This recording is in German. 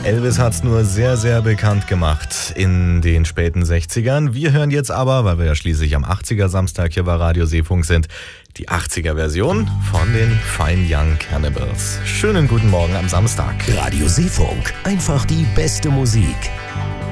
Elvis hat's nur sehr, sehr bekannt gemacht in den späten 60ern. Wir hören jetzt aber, weil wir ja schließlich am 80er Samstag hier bei Radio Seefunk sind, die 80er Version von den Fine Young Cannibals. Schönen guten Morgen am Samstag. Radio Seefunk, einfach die beste Musik.